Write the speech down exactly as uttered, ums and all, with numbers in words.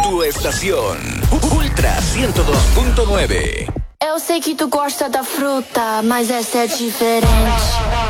tu estación. Ultra ciento dos punto nueve. Eu sei que tu gosta da fruta, mas essa é diferente.